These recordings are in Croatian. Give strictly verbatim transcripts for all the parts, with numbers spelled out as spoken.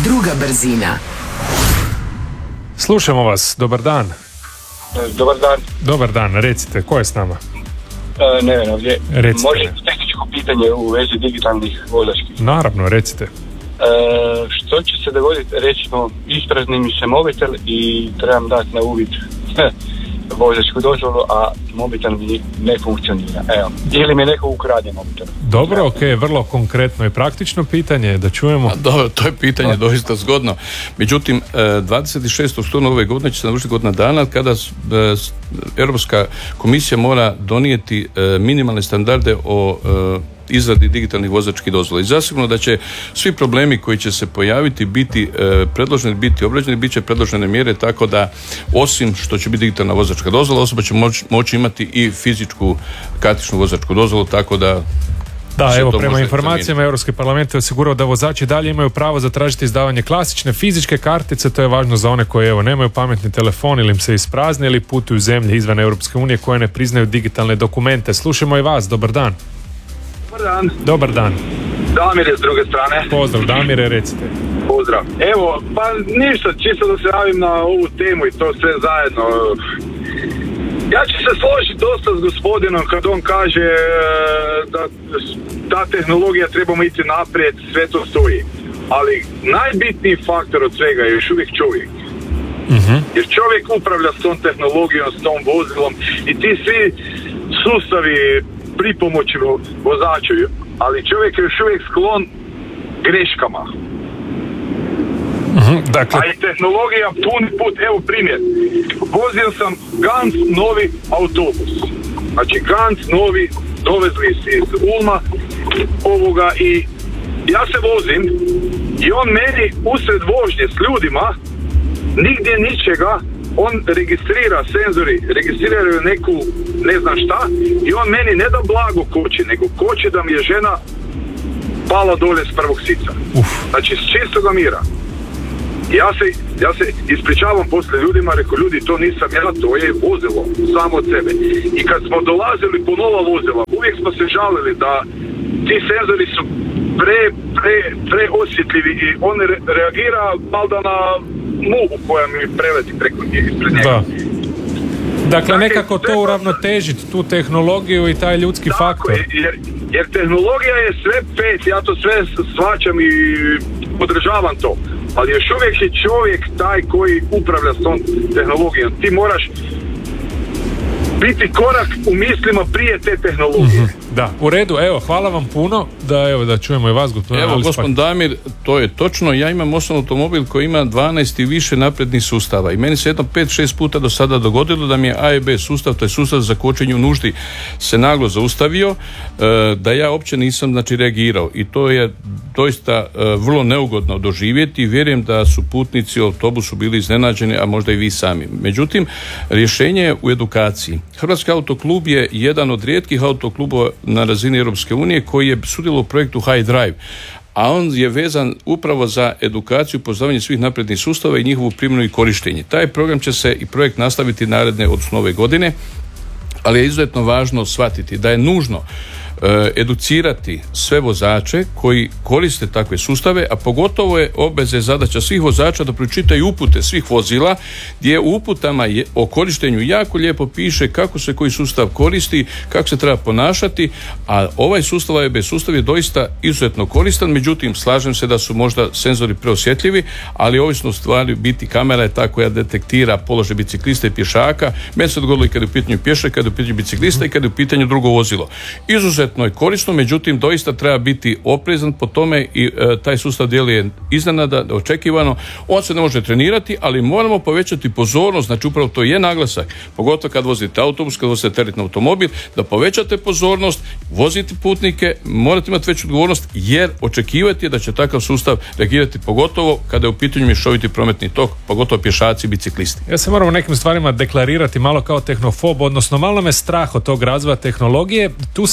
druga brzina. Slušamo vas, dobar dan. Dobar dan. Dobar dan, recite, ko je s nama? E, ne vem, ovdje. Recite. Može tehničko pitanje u vezi digitalnih vozačkih. Naravno, recite. E, što će se dogoditi, recimo, isprazni mi se mobitel i trebam dati na uvid vozačku dozvolu, a mobitel mi ne funkcionira. Evo. Ili mi neko ukrade mobitel. Dobro, ok, vrlo konkretno i praktično pitanje, da čujemo. A, dobro, to je pitanje a. doista zgodno. Međutim, dvadeset šestog studenog ove godine će se navršiti godina dana kada Europska komisija mora donijeti minimalne standarde o izradi digitalnih vozačkih dozvola. I zasigurno da će svi problemi koji će se pojaviti biti e, predloženi, biti obrađeni, bit će predložene mjere, tako da osim što će biti digitalna vozačka dozvola, osoba će moći, moći imati i fizičku kartičnu vozačku dozvolu, tako da Da, evo, prema informacijama Europski parlament je osigurao da vozači dalje imaju pravo zatražiti izdavanje klasične fizičke kartice. To je važno za one koji evo nemaju pametni telefon ili im se isprazni ili putuju zemlje izvan Europske unije koje ne priznaju digitalne dokumente. Slušamo i vas, dobar dan. Dobar dan. Dobar dan. Damir je s druge strane. Pozdrav, Damire, recite. Pozdrav. Evo, pa ništa, čisto da se javim na ovu temu i to sve zajedno. Ja ću se složiti dosta s gospodinom kad on kaže da ta tehnologija trebamo ići naprijed, sve to stoji. Ali najbitniji faktor od svega je još uvijek čovjek. Uh-huh. Jer čovjek upravlja s tom tehnologijom, s tom vozilom i ti svi sustavi pripomoći vozaču, ali čovjek je još uvijek sklon greškama. Uh-huh, dakle... A i tehnologija puni put, evo primjer, vozio sam Ganz novi autobus, znači Ganz novi, dovezli iz Ulma ovoga i ja se vozim i on meni usred vožnje s ljudima, nigdje ničega, on registrira, senzori registriraju neku ne znam šta i on meni ne da blago koči, nego koči da mi je žena pala dole s prvog sica. Uf. Znači s čistoga mira. Ja se, ja se ispričavam poslije ljudima, rekao ljudi to nisam ja, to je vozilo samo od sebe. I kad smo dolazili po nova vozila, uvijek smo se žalili da ti senzori su pre, pre, preosjetljivi i on re, reagira valjda na muhu koja mi preleti preko njih ispred njega. Da. Dakle, nekako to uravnotežiti, tu tehnologiju i taj ljudski tako, faktor. Jer, jer tehnologija je sve pet, ja to sve shvaćam i podržavam to. Ali još uvijek je čovjek taj koji upravlja s tom tehnologijom. Ti moraš biti korak u mislima prije te tehnologije. Mm-hmm. Da, u redu, evo, hvala vam puno, da evo da čujemo i vas, gospodin. Evo, gospodin Damir, to je točno, ja imam osobno automobil koji ima dvanaest i više naprednih sustava i meni se jedno pet šest puta do sada dogodilo da mi je A i B sustav, to je sustav za kočenje u nuždi, se naglo zaustavio, da ja uopće nisam znači reagirao i to je doista vrlo neugodno doživjeti i vjerujem da su putnici u autobusu bili iznenađeni, a možda i vi sami. Međutim, rješenje je u edukaciji. Hrvatski autoklub je jedan od rijetkih autoklubova na razini Europske unije koji je sudjelovao u projektu High Drive, a on je vezan upravo za edukaciju, poznavanje svih naprednih sustava i njihovu primjenu i korištenje. Taj program će se i projekt nastaviti naredne od nove godine, ali je izuzetno važno shvatiti da je nužno educirati sve vozače koji koriste takve sustave, a pogotovo je obveza zadaća svih vozača da pročitaju upute svih vozila, gdje u uputama je, o korištenju jako lijepo piše kako se koji sustav koristi, kako se treba ponašati, a ovaj sustav A I B sustav je doista izuzetno koristan. Međutim, slažem se da su možda senzori preosjetljivi, ali ovisno stvari biti kamera je ta koja detektira položaj biciklista i pješaka. Meni se dogodilo i kad je u pitanju pješak, kad je u pitanju biciklista i kad je u pitanju drugo vozilo. Izuzetno je korisno, međutim doista treba biti oprezan po tome i e, taj sustav djeluje iznenada, očekivano. On se ne može trenirati, ali moramo povećati pozornost, znači upravo to je naglasak, pogotovo kad vozite autobus, kad vozite teretni automobil, da povećate pozornost, vozite putnike, morate imati veću odgovornost, jer očekivati je da će takav sustav reagirati, pogotovo kada je u pitanju mješoviti prometni tok, pogotovo pješaci i biciklisti. Ja se moram u nekim stvarima deklarirati malo kao tehnofob, odnosno malo me strah od tog razvoja tehnologije. Tu se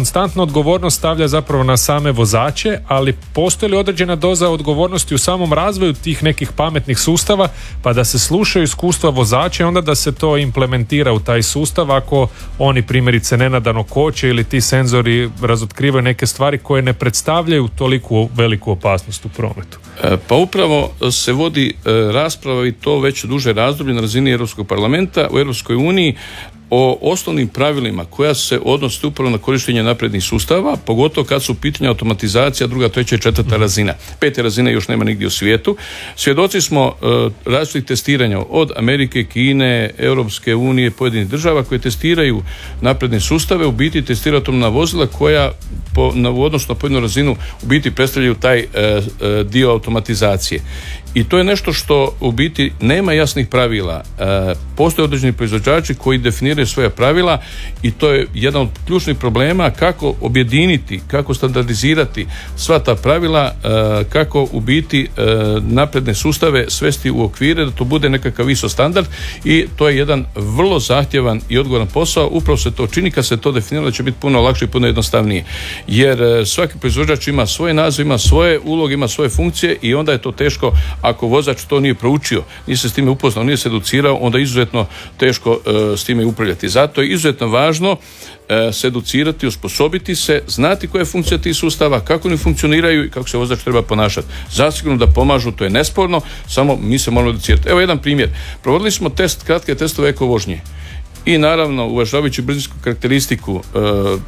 konstantna odgovornost stavlja zapravo na same vozače, ali postoji li određena doza odgovornosti u samom razvoju tih nekih pametnih sustava, pa da se slušaju iskustva vozača i onda da se to implementira u taj sustav ako oni primjerice nenadano koče ili ti senzori razotkrivaju neke stvari koje ne predstavljaju toliku veliku opasnost u prometu? Pa upravo se vodi rasprava i to već duže razdoblje na razini Europskog parlamenta u Europskoj uniji o osnovnim pravilima koja se odnose upravo na korištenje naprednih sustava, pogotovo kad su pitanja automatizacija, druga, treća i četvrta razina. Pete razine još nema nigdje u svijetu. Svjedoci smo uh, različitih testiranja od Amerike, Kine, Europske unije, pojedinih država koje testiraju napredne sustave, u biti testiraju automobilna vozila koja po, na, u odnosu na pojedinu razinu u biti predstavljaju taj uh, uh, dio automatizacije. I to je nešto što u biti nema jasnih pravila. Uh, postoje određeni proizvođači koji definiraju svoja pravila i to je jedan od ključnih problema kako objediniti, kako standardizirati sva ta pravila, kako u biti napredne sustave svesti u okvire da to bude nekakav I S O standard i to je jedan vrlo zahtjevan i odgovoran posao. Upravo se to čini kad se to definira da će biti puno lakše i puno jednostavnije. Jer svaki proizvođač ima svoje naziv, ima svoje uloge, ima svoje funkcije i onda je to teško ako vozač to nije proučio, nije se s time upoznao, nije se educirao, onda je izuzetno teško s time upravljati. Zato je izuzetno važno e, se educirati, osposobiti se, znati koja je funkcija tih sustava, kako oni funkcioniraju i kako se vozač treba ponašati. Zasigurno da pomažu, to je nesporno, samo mi se moramo educirati. Evo jedan primjer. Provodili smo test, kratke testove eko vožnje i naravno uvažavajući brzinsku karakteristiku e,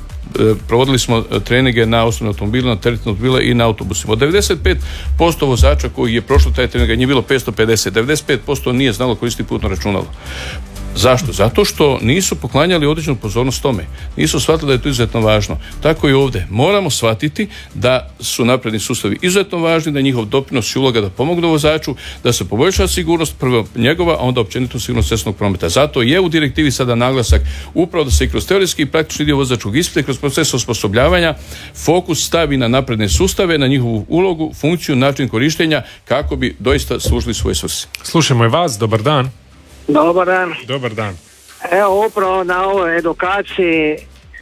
e, provodili smo treninge na osnovnim automobilima, na teretnim automobilima i na autobusima. Od devedeset pet posto vozača koji je prošlo taj trening, njih bilo petsto pedeset, devedeset pet posto nije znalo koristiti putno računalo. Zašto? Zato što nisu poklanjali određenu pozornost tome. Nisu shvatili da je to izuzetno važno. Tako i ovdje. Moramo shvatiti da su napredni sustavi izuzetno važni, da je njihov doprinos i uloga da pomognu vozaču, da se poboljša sigurnost, prvo njegova, a onda općenito sigurnost cestovnog prometa. Zato je u direktivi sada naglasak upravo da se i kroz teorijski i praktični dio vozačkog ispita i kroz proces osposobljavanja fokus stavi na napredne sustave, na njihovu ulogu, funkciju, način korištenja kako bi doista služili svoje svrsi. Slušajmo i vas, dobar dan. Dobar dan. Dobar dan. Evo upravo na ovoj edukaciji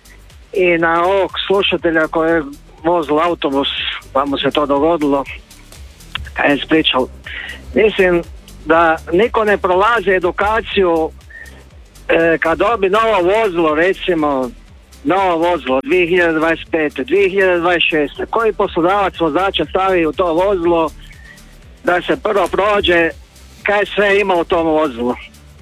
i na ovog slušatelja koji je vozil autobus, pa mu se to dogodilo, kad je ispričal. Mislim da niko ne prolazi edukaciju e, kad dobi novo vozilo, recimo novo vozilo dvije hiljade dvadeset pete, dvije hiljade dvadeset šeste. Koji poslodavac vozača stavi u to vozilo da se prvo prođe kaj sve ima u tom vozilu,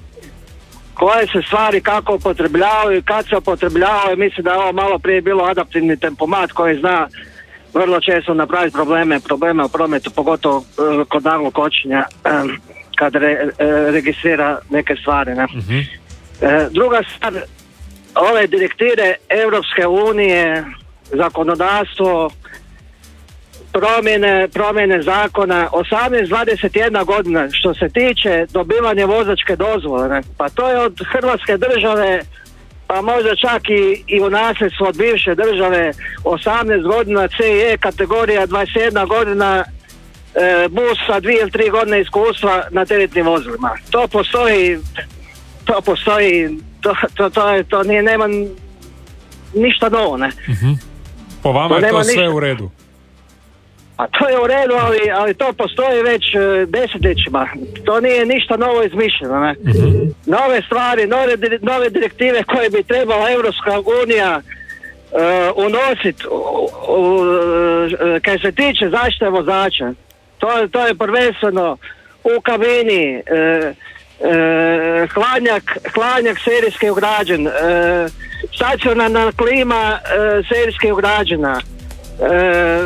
koje se stvari kako upotrebljavaju, kad se upotrebljavaju. Mislim da je ovo malo prije bilo adaptivni tempomat koji zna vrlo često napraviti probleme, probleme u prometu, pogotovo uh, kod naglog kočenja um, kad re, uh, registrira neke stvari. Ne? Mm-hmm. Uh, druga stvar, ove direktive Europske unije, zakonodavstvo, promjene, promjene zakona, osamnaest dvadeset jedna godina što se tiče dobivanja vozačke dozvole, ne? Pa to je od Hrvatske države, pa možda čak i, i u nasljedstvu od bivše države, osamnaest godina C I E kategorija, dvadeset jedna godina e, bus sa dvije ili tri godine iskustva na teretnim vozilima. To postoji, to postoji, to, to, to, je, to nije, nema ništa novo, ne? Mm-hmm. Po vama to je to sve ništa u redu? A to je u redu, ali, ali to postoji već uh, desetljećima. To nije ništa novo izmišljeno, ne? Mm-hmm. Nove stvari, nove, nove direktive koje bi trebala Europska unija uh, unositi uh, uh, kad se tiče zaštite vozača. To, to je prvenstveno u kabini, uh, uh, hladnjak, hladnjak serijski ugrađen, uh, stacionarna klima uh, serijski ugrađena. E, e,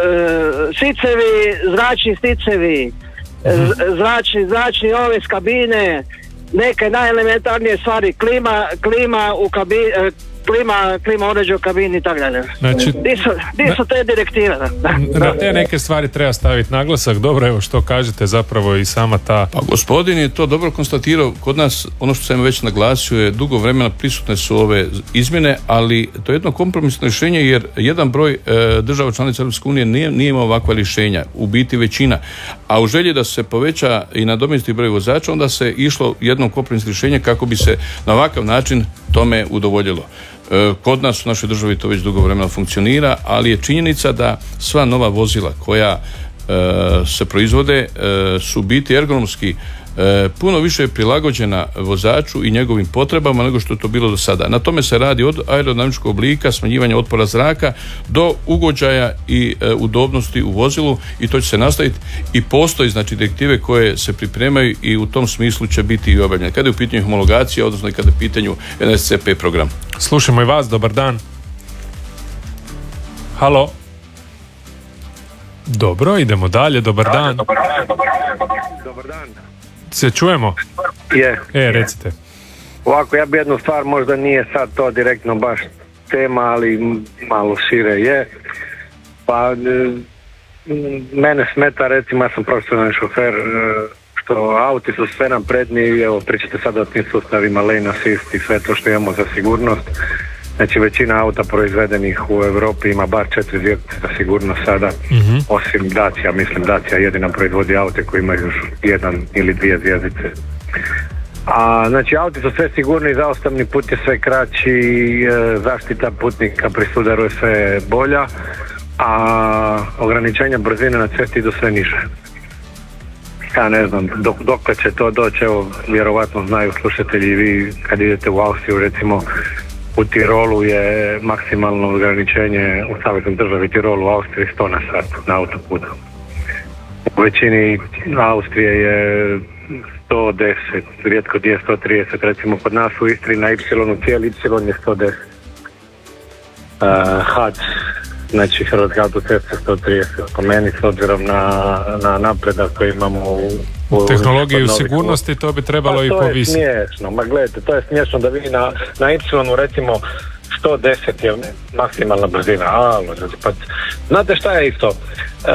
sicevi, zračni sticevi, mm-hmm. zračni, zračni ove s kabine, neke najelementarnije stvari, klima, klima u kabini, klima, klima uređaj u kabini i tako dalje. Znači, di su, di su te direktive? Da. Na te neke stvari treba staviti naglasak. Dobro, evo što kažete zapravo i sama ta... Pa gospodin je to dobro konstatirao. Kod nas, ono što sam već naglasio, je dugo vremena prisutne su ove izmjene, ali to je jedno kompromisno rješenje jer jedan broj e, država članica Europske unije nije, nije imao ovakva rješenja, u biti većina. A u želji da se poveća i nadomjesti broj vozača, onda se išlo jednom kompromisno rješenje kako bi se na ovakav način tome udovoljilo. Kod nas u našoj državi to već dugo vremena funkcionira, ali je činjenica da sva nova vozila koja se proizvode su biti ergonomski puno više prilagođena vozaču i njegovim potrebama nego što je to bilo do sada. Na tome se radi od aerodinamičkog oblika, smanjivanja otpora zraka do ugođaja i e, udobnosti u vozilu, i to će se nastaviti i postoji znači direktive koje se pripremaju i u tom smislu će biti i objavljene. Kada je u pitanju homologacija, odnosno i kada je u pitanju N S C P program. Slušamo i vas, dobar dan. Halo. Dobro, idemo dalje, dobar dan. Dobar dan. Dobar dan. Se čujemo? Je. E, recite. Ovako, ja bi jednu stvar, možda nije sad to direktno baš tema, ali malo šire je. Pa, mene smeta, recimo, ja sam profesionalni šofer, što auti su sve napredniji, evo, pričate sad o tim sustavima lane assist i sve to što imamo za sigurnost. Znači, većina auta proizvedenih u Europi ima bar četiri zvjezdice za sigurnost sada, mm-hmm. osim Dacia, mislim Dacia jedina proizvodi aute koji imaju još jedan ili dvije zvjezdice. A, znači, auti su sve sigurni, zaustavni put je sve kraći, zaštita putnika pri sudaru je sve bolja, a ograničenja brzine na cesti idu sve niže. Ja ne znam dok, dok će to doći, evo, vjerovatno znaju slušatelji i vi kad idete u Austriju, recimo, u Tirolu je maksimalno ograničenje u saveznoj državi Tirolu u Austriji sto na sat na autoputu. U većini Austrije je sto deset, rijetko gdje je sto trideset, recimo kod nas u Istri na Y, cijeli Y je sto deset. Uh, H A C, znači Hrvatska autocesta sto trideset, po meni s obzirom na, na napredak koji imamo u U tehnologiju sigurnosti to bi trebalo pa, i povisiti. To je smiješno, ma gledajte, to je smiješno da vi na, na Y recimo sto deset je maksimalna brzina, alo, pa, znate šta je isto, e,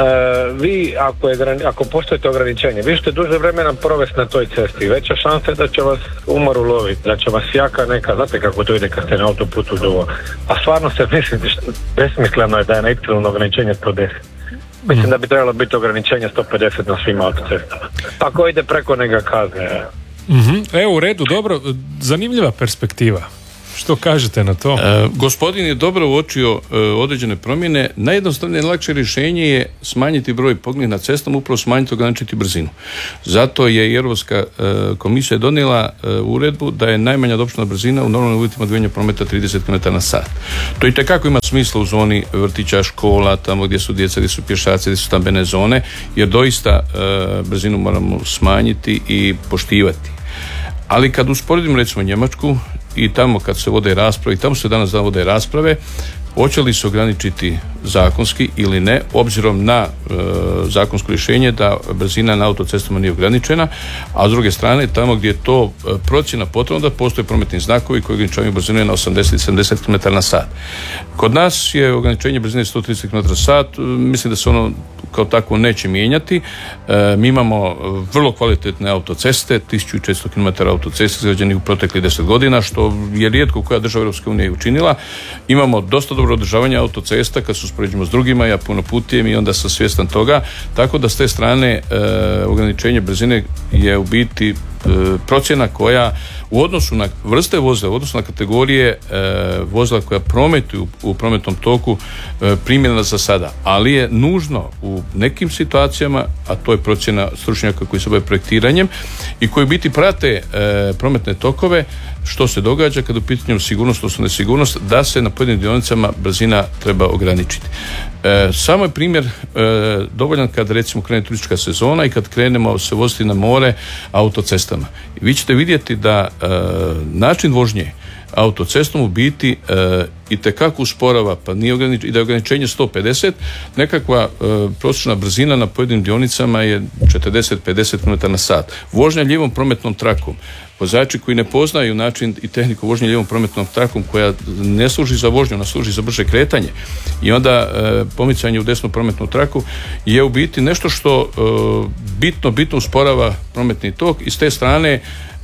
vi ako, je, ako poštojete ograničenje, vi ćete duže vremena provesti na toj cesti, veća šansa je da će vas umor uloviti, da će vas jaka neka, znate kako to ide kad ste na autoputu dugo, a stvarno se mislite, besmisleno je da je na Y ograničenje sto deset. Mislim da bi trebalo biti ograničenje sto pedeset na svim autocestama. Pa ko ide preko njega kazne. Mm-hmm. Evo, u redu, dobro, zanimljiva perspektiva. Što kažete na to? E, gospodin je dobro uočio e, određene promjene. Najjednostavnije lakše rješenje je smanjiti broj poginulih na cestama, upravo smanjiti, ograničiti brzinu. Zato je Europska e, komisija donijela e, uredbu da je najmanja dopuštena brzina u normalnim uvjetima odvijanja prometa trideset kilometara na sat. To itekako ima smisla u zoni vrtića, škola, tamo gdje su djeca, gdje su pješaci, gdje su stambene zone, jer doista e, brzinu moramo smanjiti i poštivati. Ali kad usporedimo recimo Njemačku i tamo kad se vode rasprave, i tamo se danas vode rasprave, hoće li se ograničiti zakonski ili ne, obzirom na e, zakonsko rješenje da brzina na autocestama nije ograničena, a s druge strane tamo gdje je to e, procjena potrebno da postoje prometni znakovi koji ograničavaju brzinu na osamdeset do sedamdeset kilometara na sat. Kod nas je ograničenje brzine sto trideset kilometara na sat, mislim da se ono kao tako neće mijenjati. E, mi imamo vrlo kvalitetne autoceste, tisuću četiristo kilometara autoceste izgrađenih u proteklih deset godina, što je rijetko koja država Europske unije učinila. Imamo dosta dobro održavanje autocesta kad se uspoređujemo s drugima, ja puno putujem i onda sam svjestan toga, tako da s te strane e, ograničenje brzine je u biti e, procjena koja u odnosu na vrste vozila, u odnosu na kategorije e, vozila koja prometuju u prometnom toku e, primjerena za sada, ali je nužno u nekim situacijama, a to je procjena stručnjaka koji se bave projektiranjem i koji biti prate e, prometne tokove, što se događa kada u pitanju sigurnost, odnosno nesigurnost, da se na pojedinim dionicama brzina treba ograničiti. E, samo je primjer e, dovoljan kad recimo krene turistička sezona i kad krenemo se voziti na more autocestama. I vi ćete vidjeti da e, način vožnje autocestom u biti e, itekako usporava, pa nije ogranič, i da je ograničenje sto pedeset, nekakva e, prosječna brzina na pojedinim dionicama je četrdeset do pedeset kilometara na sat. Vožnja lijevom prometnom trakom, vozači koji ne poznaju način i tehniku vožnje lijevom prometnom trakom koja ne služi za vožnju, ona služi za brže kretanje i onda e, pomicanje u desnu prometnu traku je u biti nešto što e, bitno, bitno usporava prometni tok i s te strane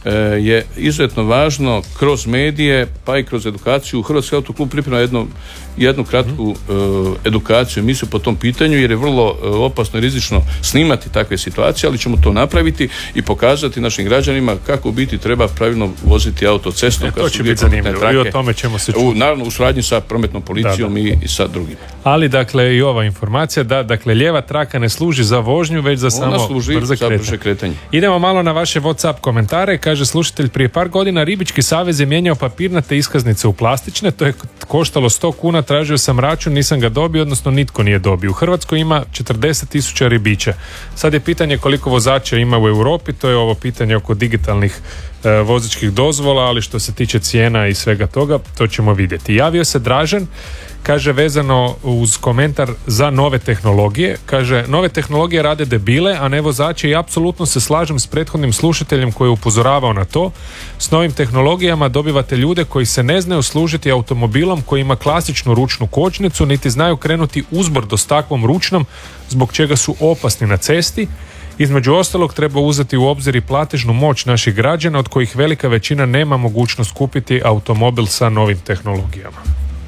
je izuzetno važno kroz medije pa i kroz edukaciju. Hrvatski autoklub priprema jednu, jednu kratku uh, edukaciju, emisiju po tom pitanju, jer je vrlo uh, opasno i rizično snimati takve situacije, ali ćemo to napraviti i pokazati našim građanima kako biti treba pravilno voziti autocestom. E, to će biti zanimljivo trake, i o tome ćemo se čuti. Naravno u suradnji sa prometnom policijom da, da. I, i sa drugim. Ali dakle i ova informacija da dakle lijeva traka ne služi za vožnju već za Ona samo služi brze za kretanje. kretanje. Idemo malo na vaše WhatsApp komentare. Kaže slušatelj, prije par godina Ribički savez je mijenjao papirnate iskaznice u plastične, to je koštalo sto kuna, tražio sam račun, nisam ga dobio, odnosno nitko nije dobio. U Hrvatskoj ima četrdeset tisuća ribića. Sad je pitanje koliko vozača ima u Europi, to je ovo pitanje oko digitalnih e, vozačkih dozvola, ali što se tiče cijena i svega toga, to ćemo vidjeti. Javio se Dražen, kaže vezano uz komentar za nove tehnologije, kaže nove tehnologije rade debile, a ne vozače, i apsolutno se slažem s prethodnim slušateljem koji je upozoravao na to. S novim tehnologijama dobivate ljude koji se ne znaju služiti automobilom koji ima klasičnu ručnu kočnicu, niti znaju krenuti uzbrdo s takvom ručnom, zbog čega su opasni na cesti. Između ostalog treba uzeti u obzir i platežnu moć naših građana, od kojih velika većina nema mogućnost kupiti automobil sa novim tehnologijama.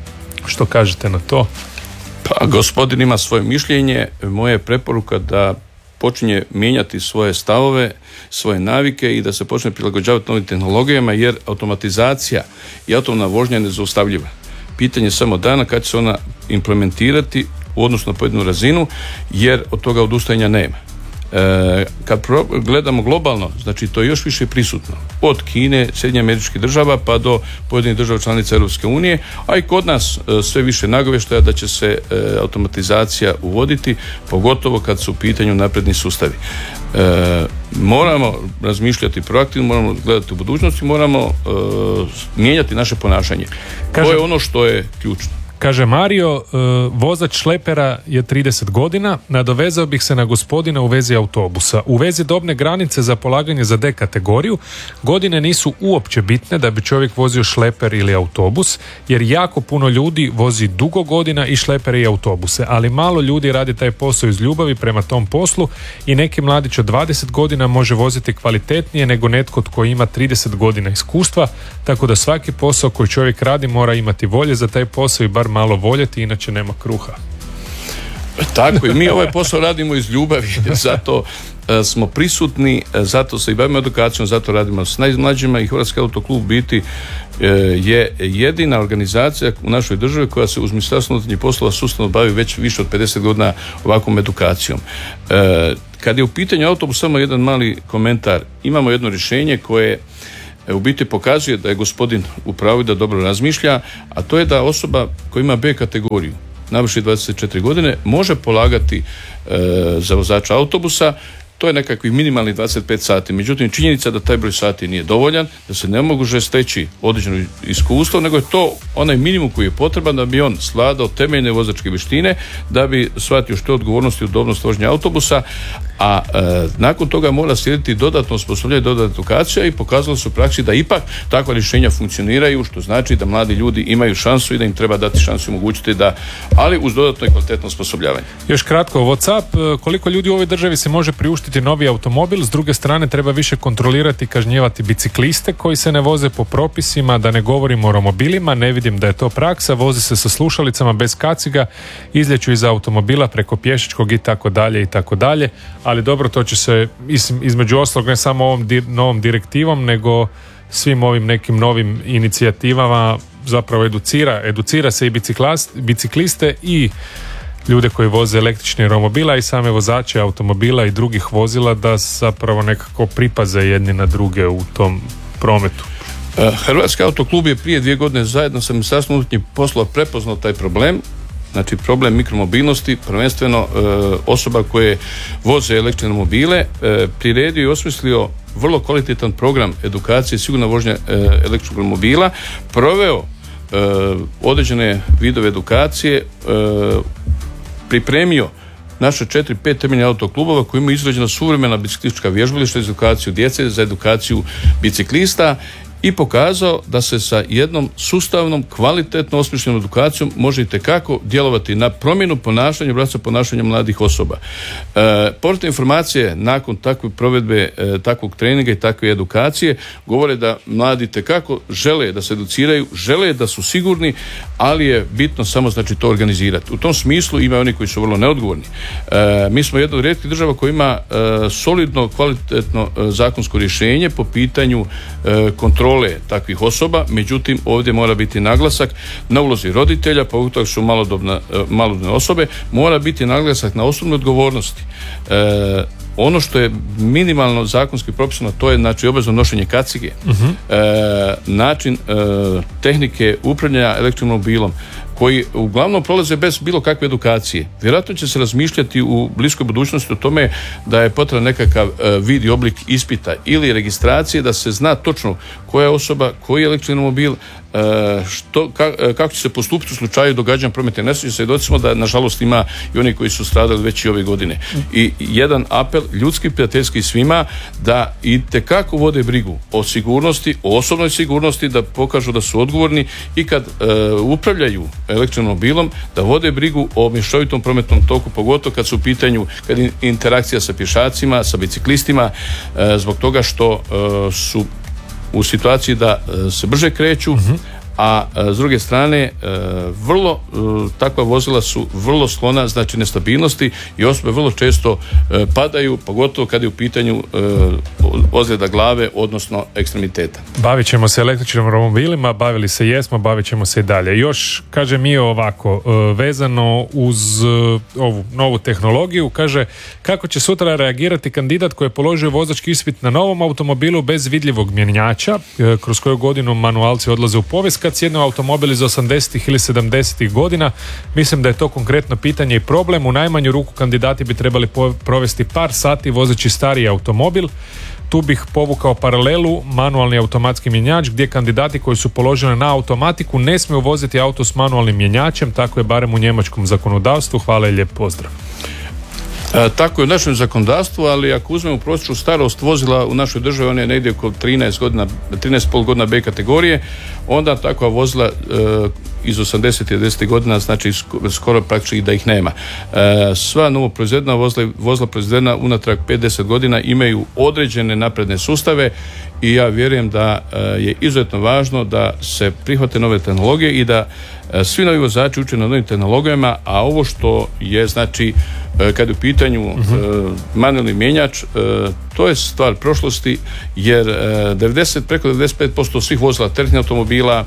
Što kažete na to? Pa gospodin ima svoje mišljenje, moja je preporuka da počinje mijenjati svoje stavove, svoje navike i da se počne prilagođavati novim tehnologijama, jer automatizacija i autonomna vožnja je nezaustavljiva. Pitanje je samo dana kad će se ona implementirati u odnosu na pojedinu razinu, jer od toga odustajanja nema. E, kad pro, gledamo globalno, znači to je još više prisutno. Od Kine, Sjedinjenih Američkih Država pa do pojedinih država članica Europske unije, a i kod nas e, sve više nagovještaja da će se e, automatizacija uvoditi, pogotovo kad su u pitanju napredni sustavi. E, moramo razmišljati proaktivno, moramo gledati u budućnosti, moramo e, mijenjati naše ponašanje. Kaže, to je ono što je ključno. Kaže Mario, vozač šlepera je trideset godina, nadovezao bih se na gospodina u vezi autobusa. U vezi dobne granice za polaganje za D kategoriju, godine nisu uopće bitne da bi čovjek vozio šleper ili autobus, jer jako puno ljudi vozi dugo godina i šlepere i autobuse, ali malo ljudi radi taj posao iz ljubavi prema tom poslu i neki mladić od dvadeset godina može voziti kvalitetnije nego netko tko ima trideset godina iskustva, tako da svaki posao koji čovjek radi mora imati volje za taj posao i bar malo voljeti, inače nema kruha. Tako i mi ovaj posao radimo iz ljubavi, zato e, smo prisutni, e, zato se i bavimo edukacijom, zato radimo s najmlađima i Hrvatski autoklub biti e, je jedina organizacija u našoj državi koja se uz Ministarstvo unutarnjih poslova sustavno bavi već više od pedeset godina ovakvom edukacijom. E, kad je u pitanju autobus, samo jedan mali komentar. Imamo jedno rješenje koje u biti pokazuje da je gospodin u pravu i da dobro razmišlja, a to je da osoba koja ima B kategoriju, navrši dvadeset četiri godine, može polagati e, za vozača autobusa. To je nekakvih minimalnih dvadeset pet sati. Međutim, činjenica da taj broj sati nije dovoljan, da se ne mogu steći određeno iskustvo, nego je to onaj minimum koji je potreban da bi on svladao temeljne vozačke vještine, da bi shvatio što je odgovornost i udobnost vožnje autobusa, a e, nakon toga mora slijediti dodatno osposobljavanje, dodatna edukacija, i pokazalo se u praksi da ipak takva rješenja funkcioniraju, što znači da mladi ljudi imaju šansu i da im treba dati šansu i omogućiti da, ali uz dodatno i kvalitetno osposobljavanje. Još kratko, WhatsApp, koliko ljudi u ovoj državi se može priuštiti novi automobil, s druge strane treba više kontrolirati i kažnjevati bicikliste koji se ne voze po propisima, da ne govorimo o romobilima, ne vidim da je to praksa, vozi se sa slušalicama bez kaciga, izlječu iz automobila preko pješačkog i tako dalje i tako dalje, ali dobro, to će se između ostalog ne samo ovom di, novom direktivom, nego svim ovim nekim novim inicijativama zapravo educira, educira se i bicikliste i ljude koji voze električni romobila i same vozače automobila i drugih vozila da zapravo nekako pripaze jedni na druge u tom prometu. Hrvatski autoklub je prije dvije godine zajedno sa Ministarstvom unutarnjih poslova prepoznao taj problem, znači problem mikromobilnosti, prvenstveno e, osoba koje voze električne romobile, e, priredio i osmislio vrlo kvalitetan program edukacije sigurna vožnja e, električnog romobila, proveo e, određene vidove edukacije, e, pripremio naše četiri pet temeljnih autoklubova koji imaju izrađena suvremena biciklistička vježbališta za edukaciju djece, za edukaciju biciklista i pokazao da se sa jednom sustavnom, kvalitetno osmišljenom edukacijom može itekako djelovati na promjenu ponašanja, obrasca ponašanja mladih osoba. E, povratne informacije nakon takve provedbe, e, takvog treninga i takve edukacije govore da mladi itekako žele da se educiraju, žele da su sigurni, ali je bitno samo znači to organizirati. U tom smislu ima oni koji su vrlo neodgovorni. E, mi smo jedna od rijetkih država koja ima e, solidno, kvalitetno e, zakonsko rješenje po pitanju e, kontrole takvih osoba, međutim ovdje mora biti naglasak na ulozi roditelja, pogotovo su malodobne, e, malodobne osobe, mora biti naglasak na osobnoj odgovornosti. E, ono što je minimalno zakonski propisano, to je znači obvezno nošenje kacige, uh-huh. e, način e, tehnike upravljanja elektromobilom, koji uglavnom prolaze bez bilo kakve edukacije. Vjerojatno će se razmišljati u bliskoj budućnosti o tome da je potreban nekakav e, vid i oblik ispita ili registracije, da se zna točno koja je osoba, koji je elektromobil, e, što, ka, kako će se postupiti u slučaju događanja prometne nesreće. Svjedoci smo da nažalost ima i oni koji su stradali već i ove godine. I jedan apel ljudski, prijateljski svima, da itekako vode brigu o sigurnosti, o osobnoj sigurnosti, da pokažu da su odgovorni i kad e, upravljaju elektromobilom, da vode brigu o mješovitom prometnom toku, pogotovo kad su u pitanju kad je interakcija sa pješacima, sa biciklistima, e, zbog toga što e, su u situaciji da e, se brže kreću, uh-huh. a s druge strane vrlo takva vozila su vrlo sklona znači nestabilnosti i osobe vrlo često padaju, pogotovo kad je u pitanju ozljeda glave, odnosno ekstremiteta. Bavit ćemo se električnim automobilima, bavili se jesmo, bavit ćemo se i dalje. Još, kaže mi ovako, vezano uz ovu novu tehnologiju, kaže kako će sutra reagirati kandidat koji je položio vozački ispit na novom automobilu bez vidljivog mjenjača, kroz koju godinu manualci odlaze u povijest, kad sjedne automobil iz osamdesetih ili sedamdesetih godina. Mislim da je to konkretno pitanje i problem. U najmanju ruku kandidati bi trebali po- provesti par sati vozeći stariji automobil. Tu bih povukao paralelu manualni automatski mjenjač, gdje kandidati koji su položili na automatiku ne smiju voziti auto s manualnim mjenjačem, tako je barem u njemačkom zakonodavstvu. Hvala i lijep pozdrav. E, tako je u našem zakonodavstvu, ali ako uzmemo prosječnu starost vozila u našoj državi, ona je negdje oko trinaest godina, trinaest i pol godina B kategorije, onda takva vozila e, iz osamdesetih i devedesetih godina znači skoro praktički da ih nema. E, sva novo proizvedena vozila, vozila proizvedena unatrag pet do deset godina imaju određene napredne sustave i ja vjerujem da e, je izuzetno važno da se prihvate nove tehnologije i da e, svi novi vozači uče na novim tehnologijama, a ovo što je znači e, kad je u pitanju uh-huh. e, manualni mjenjač, e, to je stvar prošlosti, jer e, devedeset, preko devedeset pet posto svih vozila, teretnih automobila,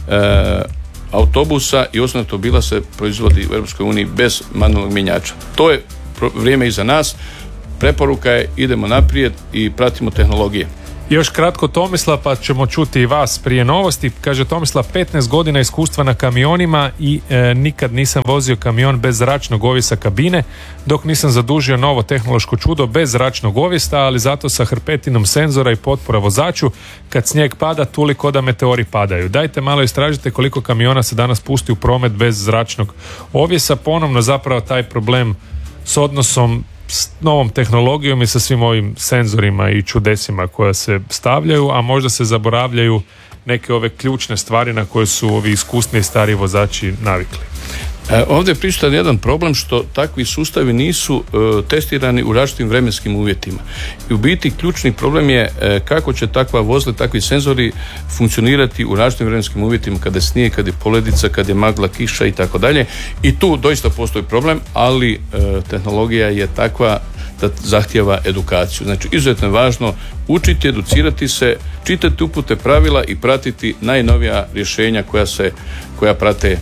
e, autobusa i osobnih automobila se proizvodi u Europskoj uniji bez manualnog mjenjača. To je vrijeme iza nas. Preporuka je idemo naprijed i pratimo tehnologije. Još kratko Tomislav, pa ćemo čuti i vas prije novosti. Kaže Tomislav, petnaest godina iskustva na kamionima i e, nikad nisam vozio kamion bez zračnog ovjesa kabine, dok nisam zadužio novo tehnološko čudo bez zračnog ovjesta, ali zato sa hrpetinom senzora i potpora vozaču. Kad snijeg pada, toliko da meteori padaju. Dajte malo istražite koliko kamiona se danas pusti u promet bez zračnog ovjesa. Ponovno zapravo taj problem s odnosom s novom tehnologijom i sa svim ovim senzorima i čudesima koja se stavljaju, a možda se zaboravljaju neke ove ključne stvari na koje su ovi iskusni i stari vozači navikli. E, ovdje je prisutan jedan problem što takvi sustavi nisu e, testirani u različitim vremenskim uvjetima. I u biti ključni problem je e, kako će takva vozila, takvi senzori funkcionirati u različitim vremenskim uvjetima, kada je snijeg, kada je poledica, kada je magla, kiša i tako dalje. I tu doista postoji problem, ali e, tehnologija je takva da zahtijeva edukaciju. Znači, izuzetno je važno učiti, educirati se, čitati upute, pravila i pratiti najnovija rješenja koja se, koja prate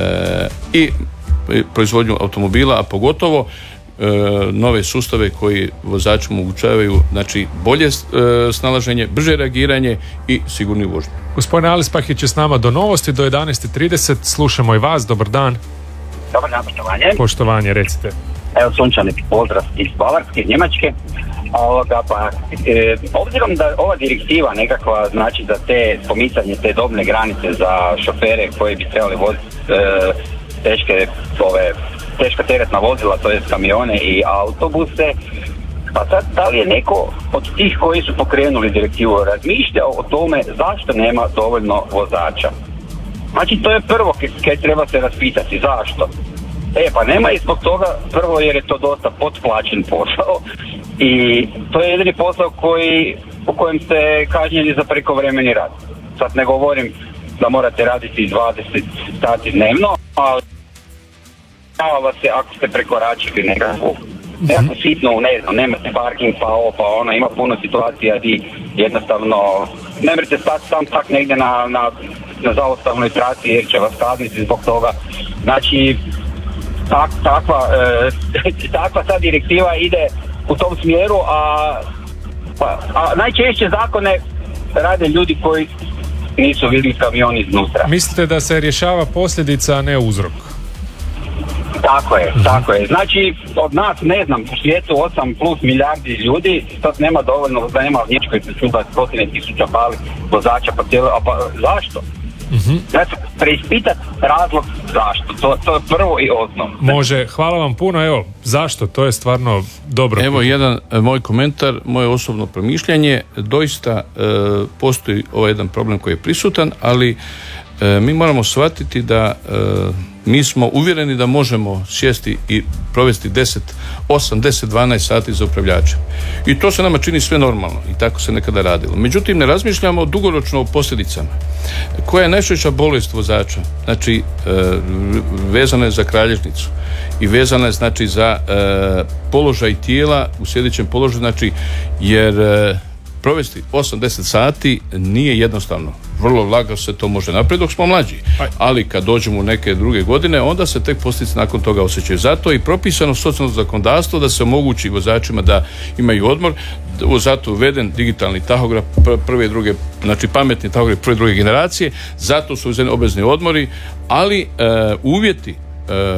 E, i proizvodnju automobila, a pogotovo e, nove sustave koji vozaču omogućavaju znači bolje e, snalaženje, brže reagiranje i sigurni vožnju. Gospodin Alispahić je s nama do novosti do jedanaest i trideset. Slušamo i vas. Dobar dan. Dobar dan, poštovanje. Poštovanje, recite. Evo sunčani pozdrav iz Bavarske, iz Njemačke. Ovoga, pa, e, obzirom da ova direktiva nekakva znači za te pomicanje te dobne granice za šofere koji bi trebali voziti e, teške ove teška teretna vozila, to jest kamione i autobuse, Pa sad, da li je neko od tih koji su pokrenuli direktivu razmišljao o tome zašto nema dovoljno vozača? Znači, to je prvo kad treba se raspitati. Zašto? E, pa nema i zbog toga, prvo jer je to dosta potplaćen posao i to je jedini posao koji, u kojem ste kažnjeni za prekovremeni rad. Sad ne govorim da morate raditi dvadeset sati dnevno, ali vas se ako ste prekoračili nekakvu nekako sitno, ne znam, nemate parking pa ovo pa ono, ima puno situacija gdje jednostavno ne morate stati sam tak negdje na, na, na zaustavnoj traci jer će vas kazniti zbog toga. Znači, tak, takva, e, takva sad direktiva ide u tom smjeru, a, a, a najčešće zakone rade ljudi koji nisu vidjeli kamion iznutra. Mislite da se rješava posljedica, a ne uzrok? Tako je, tako je. Znači, od nas, ne znam, u svijetu osam plus milijardi ljudi, sad nema dovoljno, da nema u Njemačkoj se čuva stotine tisuća pali vozača, pa cijelo, a pa zašto? Uh-huh. Znači, preispitati razlog zašto, to, to je prvo i osnovno. Može, hvala vam puno, evo, zašto, to je stvarno dobro. Evo jedan moj komentar, moje osobno promišljanje, doista e, postoji ovaj jedan problem koji je prisutan, ali e, mi moramo shvatiti da e, mi smo uvjereni da možemo sjesti i provesti deset, osam, deset, dvanaest sati za upravljačem. I to se nama čini sve normalno i tako se nekada radilo. Međutim, ne razmišljamo dugoročno o posljedicama. Koja je najčešća bolest vozača? Znači, e, vezana je za kralježnicu i vezana je znači za e, položaj tijela u sljedećem položaju, znači jer e, provesti osam do deset sati nije jednostavno. Vrlo lako se to može napraviti dok smo mlađi. Ali kad dođemo u neke druge godine, onda se tek posljedice nakon toga osjećaju. Zato je i propisano socijalno zakonodavstvo da se omogući vozačima da imaju odmor. Zato uveden digitalni tahograf prve i druge, znači pametni tahograf prve i druge generacije. Zato su uvedeni obvezni odmori, ali e, uvjeti e,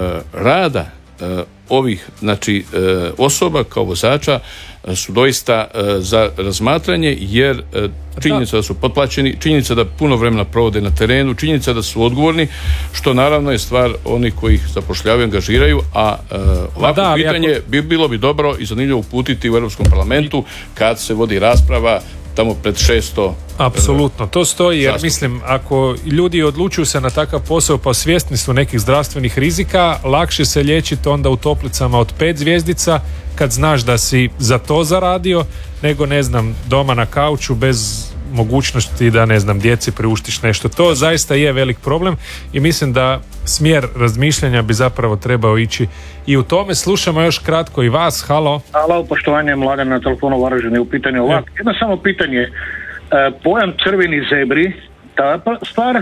rada e, ovih znači e, osoba kao vozača su doista e, za razmatranje, jer e, činjenica da su potplaćeni, činjenica da puno vremena provode na terenu, činjenica da su odgovorni, što naravno je stvar onih koji ih zapošljavaju, angažiraju, a e, ovako da, pitanje ako... bi bilo bi dobro i zanimljivo uputiti u Europskom parlamentu kad se vodi rasprava tamo pred šesto. Apsolutno, to stoji, jer mislim, ako ljudi odlučuju se na takav posao pa svjesni su nekih zdravstvenih rizika, lakše se liječiti onda u toplicama od pet zvjezdica kad znaš da si za to zaradio, nego ne znam, doma na kauču bez mogućnosti da ne znam, djeci priuštiš nešto. To zaista je velik problem i mislim da smjer razmišljanja bi zapravo trebao ići i u tome. Slušamo još kratko i vas. Halo. Halo, poštovanje, Mladen na telefonu Varaždinu. U pitanju ovak. Ja. Jedno samo pitanje. E, pojam crveni zebri, ta stvar,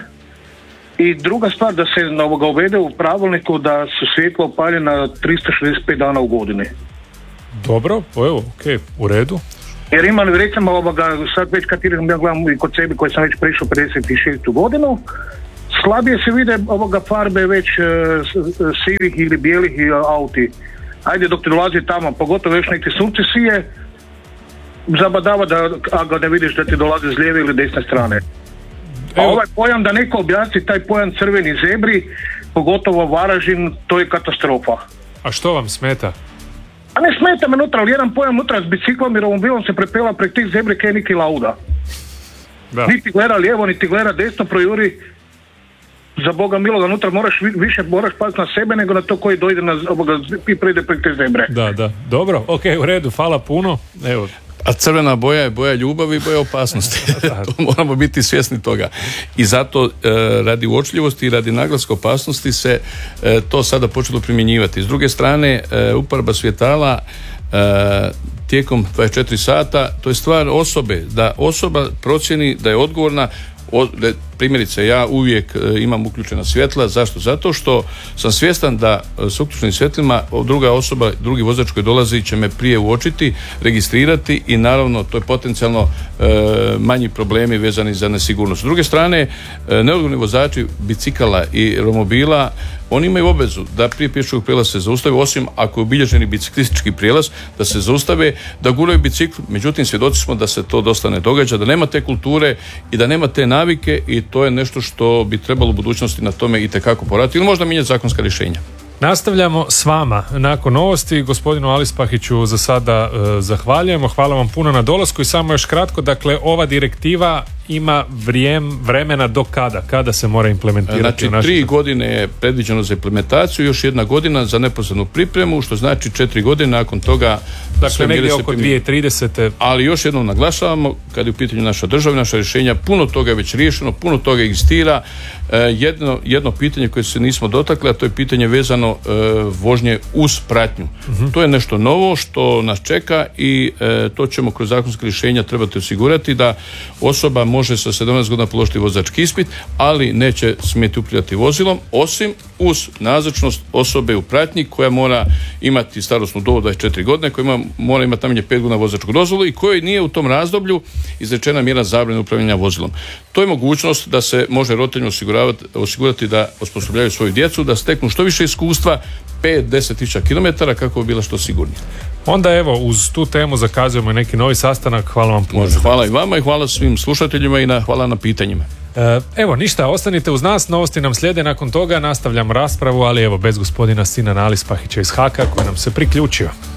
i druga stvar da se ovoga uvede u pravilniku da su svjetlo opaljena tristo šezdeset pet dana u godini. Dobro, evo, ok, u redu. Jer imam recimo ovoga, sad već kad idem, ja gledam i kod sebe koji sam već prešao pedeset šestu godinu, slabije se vide ovoga farbe već e, sivih ili bijelih auti. Ajde dok ti dolazi tamo, pogotovo još neki sunce sije, zabadava da, a ga ne vidiš da ti dolazi s lijeve ili desne strane. A ovaj pojam da neko objasni taj pojam crveni zebri, pogotovo Varaždin, to je katastrofa. A što vam smeta? A ne smeta me nutra, ali jedan pojam nutra s biciklom i romobilom se prepela prek tih zebre kaj Niki Lauda. Da. Niti gleda lijevo, niti gleda desno, projuri. Za Boga miloga, nutra moraš više moraš paziti na sebe nego na to koji dojde na ovoga i pride prek te zebre. Da, da. Dobro, ok, u redu, hvala puno. Evo. A crvena boja je boja ljubavi i boja opasnosti. To moramo biti svjesni toga. I zato e, radi uočljivosti i radi naglaska opasnosti se e, to sada počelo primjenjivati. S druge strane, e, uporaba svjetala e, tijekom dvadeset četiri sata, to je stvar osobe, da osoba procjeni da je odgovorna. O, primjerice, ja uvijek e, imam uključena svjetla. Zašto? Zato što sam svjestan da e, s uključenim svjetlima druga osoba, drugi vozač koji dolazi će me prije uočiti, registrirati i naravno to je potencijalno e, manji problemi vezani za nesigurnost. S druge strane, e, neodgovorni vozači bicikala i romobila, oni imaju obvezu da prije pješčevog prijelaza se zaustave, osim ako je obilježeni biciklistički prijelaz, da se zaustave, da guraju bicikl. Međutim, svjedoci smo da se to dosta ne događa, da nema te kulture i da nema te navike, i to je nešto što bi trebalo u budućnosti na tome itekako poraditi ili možda mijenjati zakonska rješenja. Nastavljamo s vama nakon novosti. Gospodinu Alispahiću za sada e, zahvaljujemo. Hvala vam puno na dolasku i samo još kratko, dakle ova direktiva ima vrijem, vremena do kada? Kada se mora implementirati? Znači, u našem... tri godine je predviđeno za implementaciju, još jedna godina za neposrednu pripremu, što znači četiri godine nakon toga. Dakle, negdje oko dvije tisuće tridesete. Ali još jednom naglašavamo, kad je u pitanju naša država, naša rješenja, puno toga je već riješeno, puno toga egzistira. E, jedno, jedno pitanje koje se nismo dotakli, a to je pitanje vezano e, vožnje uz pratnju. Uh-huh. To je nešto novo što nas čeka i e, to ćemo kroz zakonske rješenja trebati osigurati da osoba može sa sedamnaest godina položiti vozački ispit, ali neće smjeti upravljati vozilom, osim uz nazočnost osobe u pratnji koja mora imati starosnu dob dvadeset četiri godine, koja ima, mora imati najmanje pet godina vozačku dozvolu i kojoj nije u tom razdoblju izrečena mjera zabrane upravljanja vozilom. To je mogućnost da se može roditeljima osigurati da osposobljavaju svoju djecu, da steknu što više iskustva, pet do deset tisuća kilometara, kako bi bila što sigurnija. Onda evo, uz tu temu zakazujemo neki novi sastanak. Hvala vam puno. Hvala i vama i hvala svim slušateljima i na, hvala na pitanjima. Evo, ništa, ostanite uz nas, novosti nam slijede, nakon toga nastavljamo raspravu, ali evo, bez gospodina Sinana Alispahića iz Haka koji nam se priključio.